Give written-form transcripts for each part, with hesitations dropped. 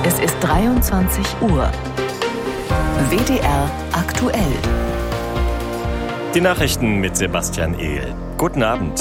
Es ist 23 Uhr. WDR aktuell. Die Nachrichten mit Sebastian Ehl. Guten Abend.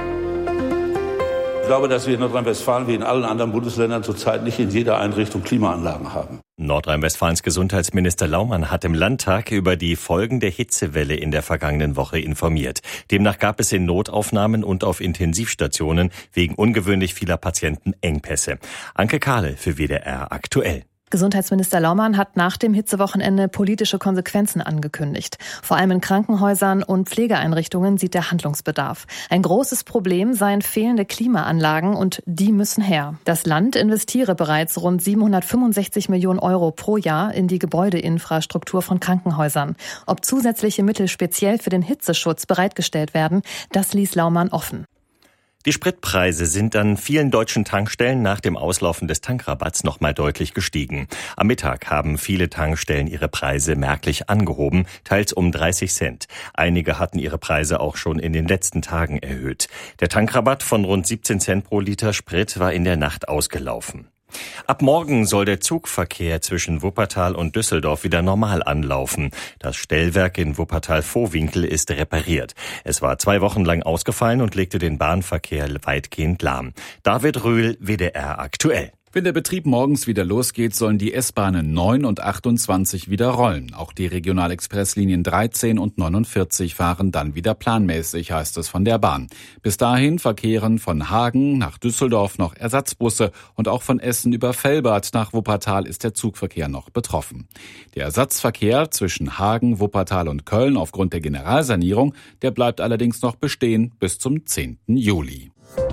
Ich glaube, dass wir in Nordrhein-Westfalen wie in allen anderen Bundesländern zurzeit nicht in jeder Einrichtung Klimaanlagen haben. Nordrhein-Westfalens Gesundheitsminister Laumann hat im Landtag über die Folgen der Hitzewelle in der vergangenen Woche informiert. Demnach gab es in Notaufnahmen und auf Intensivstationen wegen ungewöhnlich vieler Patienten Engpässe. Anke Kahle für WDR aktuell. Gesundheitsminister Laumann hat nach dem Hitzewochenende politische Konsequenzen angekündigt. Vor allem in Krankenhäusern und Pflegeeinrichtungen sieht er Handlungsbedarf. Ein großes Problem seien fehlende Klimaanlagen und die müssen her. Das Land investiere bereits rund 765 Millionen Euro pro Jahr in die Gebäudeinfrastruktur von Krankenhäusern. Ob zusätzliche Mittel speziell für den Hitzeschutz bereitgestellt werden, das ließ Laumann offen. Die Spritpreise sind an vielen deutschen Tankstellen nach dem Auslaufen des Tankrabatts noch mal deutlich gestiegen. Am Mittag haben viele Tankstellen ihre Preise merklich angehoben, teils um 30 Cent. Einige hatten ihre Preise auch schon in den letzten Tagen erhöht. Der Tankrabatt von rund 17 Cent pro Liter Sprit war in der Nacht ausgelaufen. Ab morgen soll der Zugverkehr zwischen Wuppertal und Düsseldorf wieder normal anlaufen. Das Stellwerk in Wuppertal-Vohwinkel ist repariert. Es war 2 Wochen lang ausgefallen und legte den Bahnverkehr weitgehend lahm. David Rühl, WDR aktuell. Wenn der Betrieb morgens wieder losgeht, sollen die S-Bahnen 9 und 28 wieder rollen. Auch die Regionalexpresslinien 13 und 49 fahren dann wieder planmäßig, heißt es von der Bahn. Bis dahin verkehren von Hagen nach Düsseldorf noch Ersatzbusse und auch von Essen über Velbert nach Wuppertal ist der Zugverkehr noch betroffen. Der Ersatzverkehr zwischen Hagen, Wuppertal und Köln aufgrund der Generalsanierung, der bleibt allerdings noch bestehen bis zum 10. Juli.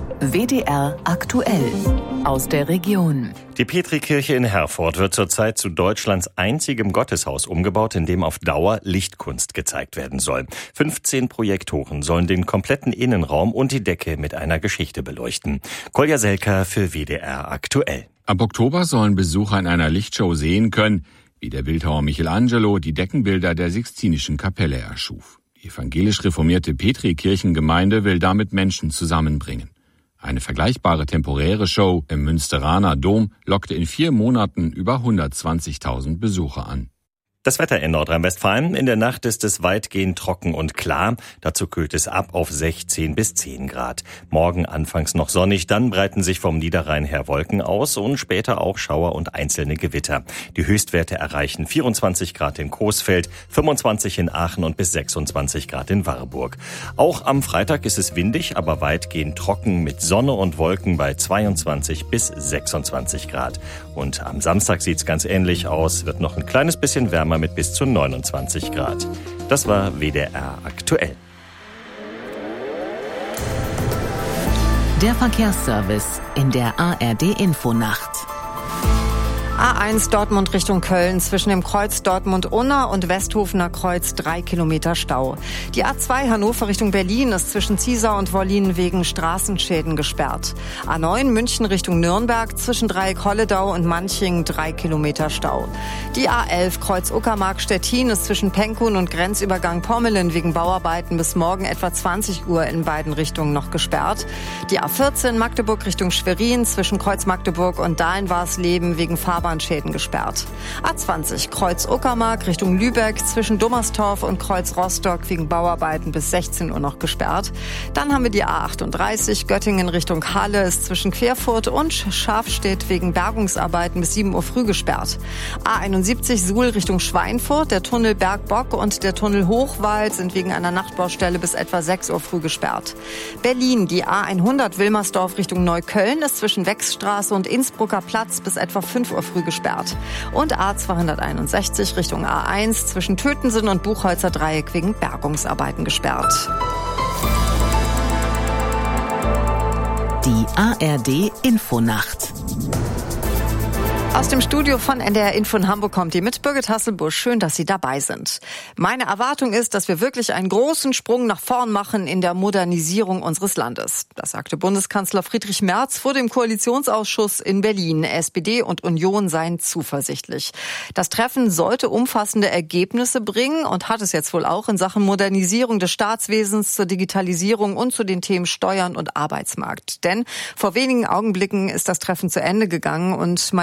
WDR aktuell aus der Region. Die Petrikirche in Herford wird zurzeit zu Deutschlands einzigem Gotteshaus umgebaut, in dem auf Dauer Lichtkunst gezeigt werden soll. 15 Projektoren sollen den kompletten Innenraum und die Decke mit einer Geschichte beleuchten. Kolja Selka für WDR aktuell. Ab Oktober sollen Besucher in einer Lichtshow sehen können, wie der Bildhauer Michelangelo die Deckenbilder der Sixtinischen Kapelle erschuf. Die evangelisch-reformierte Petrikirchengemeinde will damit Menschen zusammenbringen. Eine vergleichbare temporäre Show im Münsteraner Dom lockte in 4 Monaten über 120.000 Besucher an. Das Wetter in Nordrhein-Westfalen. In der Nacht ist es weitgehend trocken und klar. Dazu kühlt es ab auf 16 bis 10 Grad. Morgen anfangs noch sonnig, dann breiten sich vom Niederrhein her Wolken aus und später auch Schauer und einzelne Gewitter. Die Höchstwerte erreichen 24 Grad in Coesfeld, 25 in Aachen und bis 26 Grad in Warburg. Auch am Freitag ist es windig, aber weitgehend trocken mit Sonne und Wolken bei 22 bis 26 Grad. Und am Samstag sieht's ganz ähnlich aus, wird noch ein kleines bisschen wärmer mit bis zu 29 Grad. Das war WDR aktuell. Der Verkehrsservice in der ARD-Infonacht. A1 Dortmund Richtung Köln zwischen dem Kreuz Dortmund-Unna und Westhofener Kreuz 3 Kilometer Stau. Die A2 Hannover Richtung Berlin ist zwischen Ziesar und Wollin wegen Straßenschäden gesperrt. A9 München Richtung Nürnberg zwischen Dreieck-Holledau und Manching 3 Kilometer Stau. Die A11 Kreuz Uckermark-Stettin ist zwischen Penkun und Grenzübergang Pommelen wegen Bauarbeiten bis morgen etwa 20 Uhr in beiden Richtungen noch gesperrt. Die A14 Magdeburg Richtung Schwerin zwischen Kreuz Magdeburg und Dahlenwarsleben wegen Fahrbahnschäden gesperrt. A20 Kreuz Uckermark Richtung Lübeck zwischen Dummerstorf und Kreuz Rostock wegen Bauarbeiten bis 16 Uhr noch gesperrt. Dann haben wir die A38 Göttingen Richtung Halle ist zwischen Querfurt und Schafstedt wegen Bergungsarbeiten bis 7 Uhr früh gesperrt. A71 Suhl Richtung Schweinfurt, der Tunnel Bergbock und der Tunnel Hochwald sind wegen einer Nachtbaustelle bis etwa 6 Uhr früh gesperrt. Berlin, die A100 Wilmersdorf Richtung Neukölln ist zwischen Wechsstraße und Innsbrucker Platz bis etwa 5 Uhr früh gesperrt. Und A261 Richtung A1 zwischen Tötensen und Buchholzer Dreieck wegen Bergungsarbeiten gesperrt. Die ARD-Infonacht. Aus dem Studio von NDR Info in Hamburg kommt die mit Birgit Hasselbusch. Schön, dass Sie dabei sind. Meine Erwartung ist, dass wir wirklich einen großen Sprung nach vorn machen in der Modernisierung unseres Landes. Das sagte Bundeskanzler Friedrich Merz vor dem Koalitionsausschuss in Berlin. SPD und Union seien zuversichtlich. Das Treffen sollte umfassende Ergebnisse bringen und hat es jetzt wohl auch in Sachen Modernisierung des Staatswesens, zur Digitalisierung und zu den Themen Steuern und Arbeitsmarkt. Denn vor wenigen Augenblicken ist das Treffen zu Ende gegangen und mein Kollege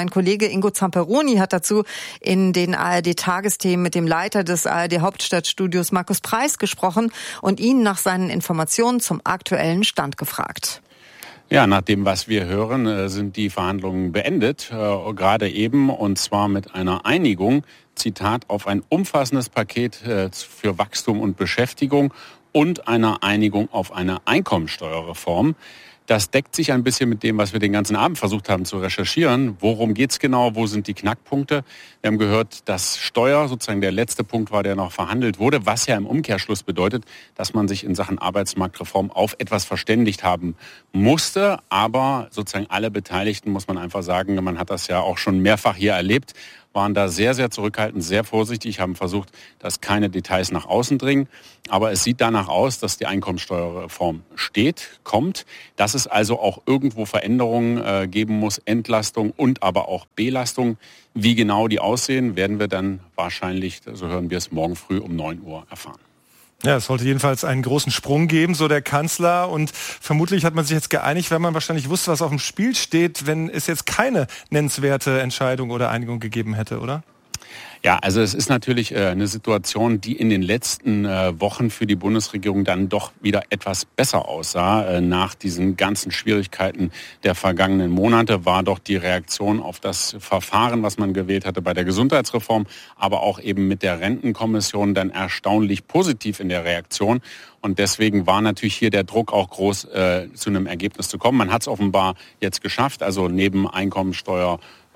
Kollege Ingo Zamperoni hat dazu in den ARD-Tagesthemen mit dem Leiter des ARD-Hauptstadtstudios Markus Preiß gesprochen und ihn nach seinen Informationen zum aktuellen Stand gefragt. Ja, nach dem, was wir hören, sind die Verhandlungen beendet, gerade eben, und zwar mit einer Einigung, Zitat, auf ein umfassendes Paket für Wachstum und Beschäftigung und einer Einigung auf eine Einkommensteuerreform. Das deckt sich ein bisschen mit dem, was wir den ganzen Abend versucht haben zu recherchieren. Worum geht's genau? Wo sind die Knackpunkte? Wir haben gehört, dass Steuer sozusagen der letzte Punkt war, der noch verhandelt wurde, was ja im Umkehrschluss bedeutet, dass man sich in Sachen Arbeitsmarktreform auf etwas verständigt haben musste. Aber sozusagen alle Beteiligten, muss man einfach sagen, man hat das ja auch schon mehrfach hier erlebt, waren da sehr, sehr zurückhaltend, sehr vorsichtig, haben versucht, dass keine Details nach außen dringen. Aber es sieht danach aus, dass die Einkommensteuerreform kommt, dass es also auch irgendwo Veränderungen geben muss, Entlastung und aber auch Belastung. Wie genau die aussehen, werden wir dann wahrscheinlich, so hören wir es, morgen früh um 9 Uhr erfahren. Ja, es sollte jedenfalls einen großen Sprung geben, so der Kanzler. Und vermutlich hat man sich jetzt geeinigt, weil man wahrscheinlich wusste, was auf dem Spiel steht, wenn es jetzt keine nennenswerte Entscheidung oder Einigung gegeben hätte, oder? Ja, also es ist natürlich eine Situation, die in den letzten Wochen für die Bundesregierung dann doch wieder etwas besser aussah. Nach diesen ganzen Schwierigkeiten der vergangenen Monate war doch die Reaktion auf das Verfahren, was man gewählt hatte bei der Gesundheitsreform, aber auch eben mit der Rentenkommission dann erstaunlich positiv in der Reaktion. Und deswegen war natürlich hier der Druck auch groß, zu einem Ergebnis zu kommen. Man hat es offenbar jetzt geschafft, also neben Einkommensteuer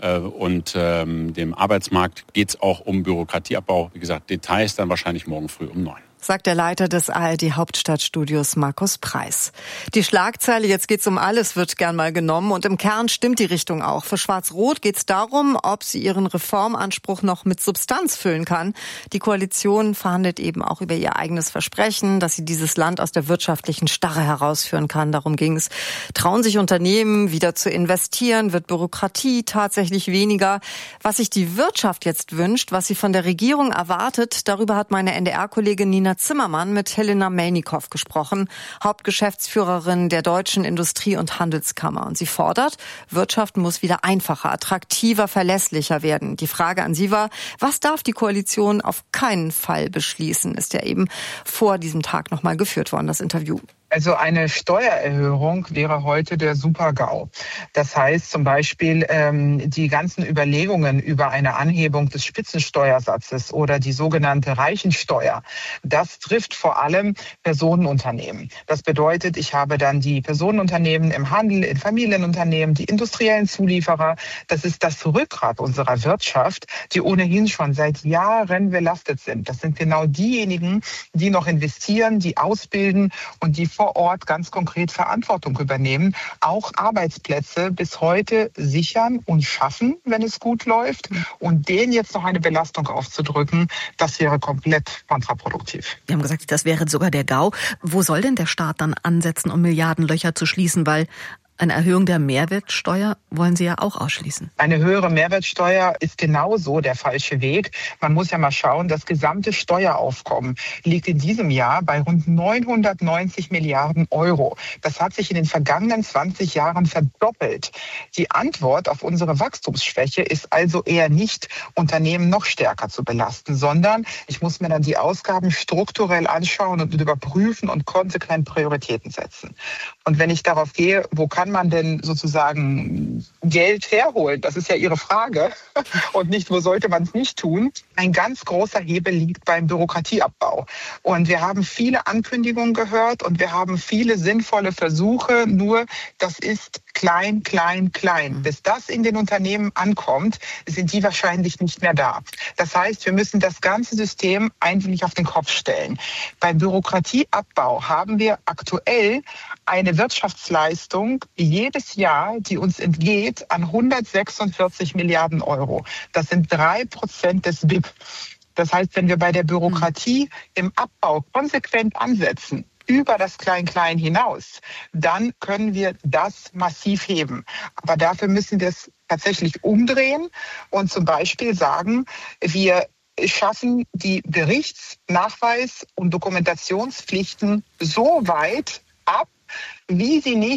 und dem Arbeitsmarkt geht es auch um Bürokratieabbau. Wie gesagt, Details dann wahrscheinlich morgen früh um 9. Sagt der Leiter des ARD-Hauptstadtstudios Markus Preiß. Die Schlagzeile, jetzt geht's um alles, wird gern mal genommen und im Kern stimmt die Richtung auch. Für Schwarz-Rot geht's darum, ob sie ihren Reformanspruch noch mit Substanz füllen kann. Die Koalition verhandelt eben auch über ihr eigenes Versprechen, dass sie dieses Land aus der wirtschaftlichen Starre herausführen kann. Darum ging es. Trauen sich Unternehmen wieder zu investieren? Wird Bürokratie tatsächlich weniger? Was sich die Wirtschaft jetzt wünscht, was sie von der Regierung erwartet, darüber hat meine NDR-Kollegin Nina Zimmermann mit Helena Melnikow gesprochen, Hauptgeschäftsführerin der Deutschen Industrie- und Handelskammer. Und sie fordert, Wirtschaft muss wieder einfacher, attraktiver, verlässlicher werden. Die Frage an sie war, was darf die Koalition auf keinen Fall beschließen? Ist ja eben vor diesem Tag nochmal geführt worden, das Interview. Also eine Steuererhöhung wäre heute der Super-GAU. Das heißt zum Beispiel die ganzen Überlegungen über eine Anhebung des Spitzensteuersatzes oder die sogenannte Reichensteuer, das trifft vor allem Personenunternehmen. Das bedeutet, ich habe dann die Personenunternehmen im Handel, in Familienunternehmen, die industriellen Zulieferer. Das ist das Rückgrat unserer Wirtschaft, die ohnehin schon seit Jahren belastet sind. Das sind genau diejenigen, die noch investieren, die ausbilden und die vor Ort ganz konkret Verantwortung übernehmen, auch Arbeitsplätze bis heute sichern und schaffen, wenn es gut läuft. Und denen jetzt noch eine Belastung aufzudrücken, das wäre komplett kontraproduktiv. Wir haben gesagt, das wäre sogar der GAU. Wo soll denn der Staat dann ansetzen, um Milliardenlöcher zu schließen? Weil eine Erhöhung der Mehrwertsteuer wollen Sie ja auch ausschließen. Eine höhere Mehrwertsteuer ist genauso der falsche Weg. Man muss ja mal schauen, das gesamte Steueraufkommen liegt in diesem Jahr bei rund 990 Milliarden Euro. Das hat sich in den vergangenen 20 Jahren verdoppelt. Die Antwort auf unsere Wachstumsschwäche ist also eher nicht, Unternehmen noch stärker zu belasten, sondern ich muss mir dann die Ausgaben strukturell anschauen und überprüfen und konsequent Prioritäten setzen. Und wenn ich darauf gehe, wo kann man denn sozusagen Geld herholen? Das ist ja Ihre Frage. Und nicht, wo sollte man es nicht tun? Ein ganz großer Hebel liegt beim Bürokratieabbau. Und wir haben viele Ankündigungen gehört und wir haben viele sinnvolle Versuche. Nur das ist klein, klein, klein. Bis das in den Unternehmen ankommt, sind die wahrscheinlich nicht mehr da. Das heißt, wir müssen das ganze System eigentlich auf den Kopf stellen. Beim Bürokratieabbau haben wir aktuell eine Wirtschaftsleistung jedes Jahr, die uns entgeht, an 146 Milliarden Euro. Das sind 3% des BIP. Das heißt, wenn wir bei der Bürokratie im Abbau konsequent ansetzen, über das Klein-Klein hinaus, dann können wir das massiv heben. Aber dafür müssen wir es tatsächlich umdrehen und zum Beispiel sagen, wir schaffen die Berichtsnachweis- und Dokumentationspflichten so weit ab, wie sie nicht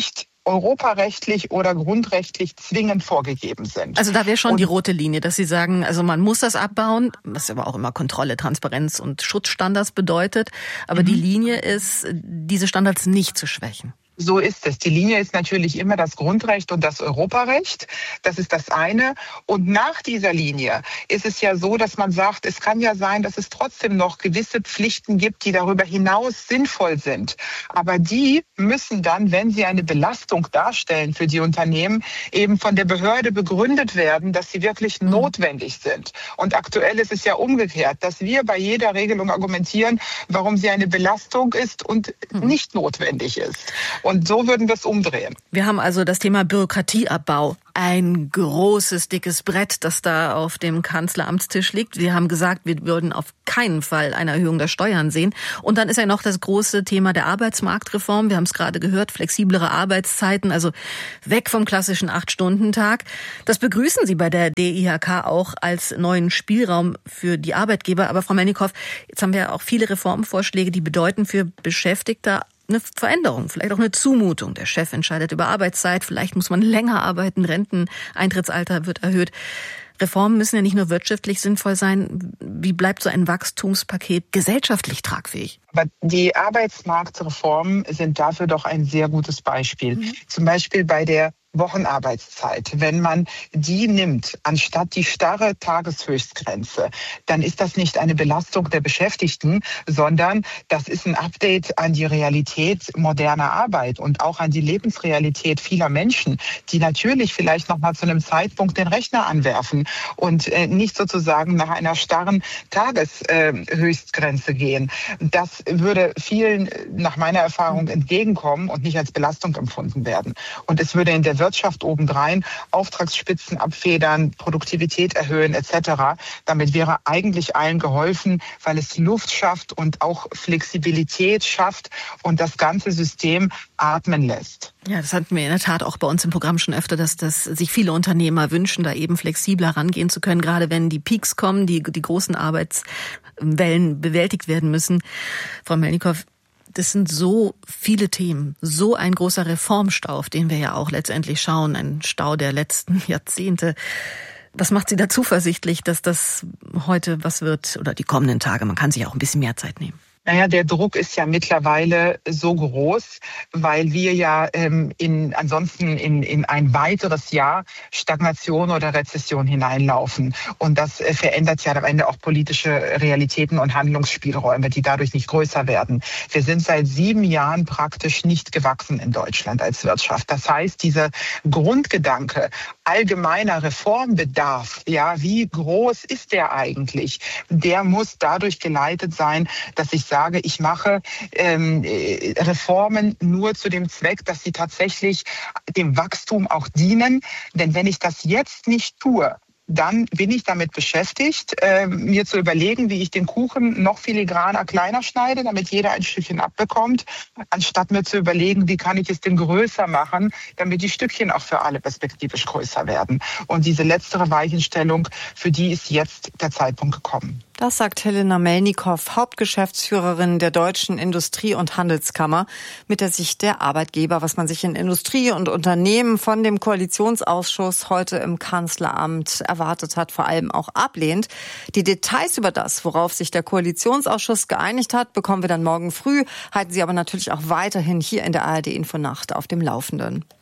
europarechtlich oder grundrechtlich zwingend vorgegeben sind. Also da wäre schon die rote Linie, dass Sie sagen, also man muss das abbauen, was aber auch immer Kontrolle, Transparenz und Schutzstandards bedeutet. Aber die Linie ist, diese Standards nicht zu schwächen. So ist es. Die Linie ist natürlich immer das Grundrecht und das Europarecht. Das ist das eine. Und nach dieser Linie ist es ja so, dass man sagt, es kann ja sein, dass es trotzdem noch gewisse Pflichten gibt, die darüber hinaus sinnvoll sind. Aber die müssen dann, wenn sie eine Belastung darstellen für die Unternehmen, eben von der Behörde begründet werden, dass sie wirklich notwendig sind. Und aktuell ist es ja umgekehrt, dass wir bei jeder Regelung argumentieren, warum sie eine Belastung ist und nicht notwendig ist. Und so würden wir es umdrehen. Wir haben also das Thema Bürokratieabbau. Ein großes, dickes Brett, das da auf dem Kanzleramtstisch liegt. Wir haben gesagt, wir würden auf keinen Fall eine Erhöhung der Steuern sehen. Und dann ist ja noch das große Thema der Arbeitsmarktreform. Wir haben es gerade gehört, flexiblere Arbeitszeiten, also weg vom klassischen 8-Stunden-Tag. Das begrüßen Sie bei der DIHK auch als neuen Spielraum für die Arbeitgeber. Aber Frau Melnikow, jetzt haben wir auch viele Reformvorschläge, die bedeuten für Beschäftigte eine Veränderung, vielleicht auch eine Zumutung. Der Chef entscheidet über Arbeitszeit, vielleicht muss man länger arbeiten, Renteneintrittsalter wird erhöht. Reformen müssen ja nicht nur wirtschaftlich sinnvoll sein. Wie bleibt so ein Wachstumspaket gesellschaftlich tragfähig? Aber die Arbeitsmarktreformen sind dafür doch ein sehr gutes Beispiel. Zum Beispiel bei der Wochenarbeitszeit. Wenn man die nimmt, anstatt die starre Tageshöchstgrenze, dann ist das nicht eine Belastung der Beschäftigten, sondern das ist ein Update an die Realität moderner Arbeit und auch an die Lebensrealität vieler Menschen, die natürlich vielleicht noch mal zu einem Zeitpunkt den Rechner anwerfen und nicht sozusagen nach einer starren Tageshöchstgrenze gehen. Das würde vielen nach meiner Erfahrung entgegenkommen und nicht als Belastung empfunden werden. Und es würde in der Wirtschaft obendrein Auftragsspitzen abfedern, Produktivität erhöhen etc. Damit wäre eigentlich allen geholfen, weil es Luft schafft und auch Flexibilität schafft und das ganze System atmen lässt. Ja, das hatten wir in der Tat auch bei uns im Programm schon öfter, dass sich viele Unternehmer wünschen, da eben flexibler rangehen zu können, gerade wenn die Peaks kommen, die großen Arbeitswellen bewältigt werden müssen. Frau Melnikow, das sind so viele Themen, so ein großer Reformstau, auf den wir ja auch letztendlich schauen, ein Stau der letzten Jahrzehnte. Was macht Sie da zuversichtlich, dass das heute was wird oder die kommenden Tage? Man kann sich auch ein bisschen mehr Zeit nehmen. Naja, der Druck ist ja mittlerweile so groß, weil wir ja ansonsten in ein weiteres Jahr Stagnation oder Rezession hineinlaufen. Und das verändert ja am Ende auch politische Realitäten und Handlungsspielräume, die dadurch nicht größer werden. Wir sind seit 7 Jahren praktisch nicht gewachsen in Deutschland als Wirtschaft. Das heißt, dieser Grundgedanke allgemeiner Reformbedarf, ja, wie groß ist der eigentlich? Der muss dadurch geleitet sein, dass ich sage, ich mache Reformen nur zu dem Zweck, dass sie tatsächlich dem Wachstum auch dienen. Denn wenn ich das jetzt nicht tue, dann bin ich damit beschäftigt, mir zu überlegen, wie ich den Kuchen noch filigraner kleiner schneide, damit jeder ein Stückchen abbekommt, anstatt mir zu überlegen, wie kann ich es denn größer machen, damit die Stückchen auch für alle perspektivisch größer werden. Und diese letztere Weichenstellung, für die ist jetzt der Zeitpunkt gekommen. Das sagt Helena Melnikow, Hauptgeschäftsführerin der Deutschen Industrie- und Handelskammer, mit der Sicht der Arbeitgeber, was man sich in Industrie und Unternehmen von dem Koalitionsausschuss heute im Kanzleramt erwartet hat, vor allem auch ablehnt. Die Details über das, worauf sich der Koalitionsausschuss geeinigt hat, bekommen wir dann morgen früh. Halten Sie aber natürlich auch weiterhin hier in der ARD Infonacht auf dem Laufenden.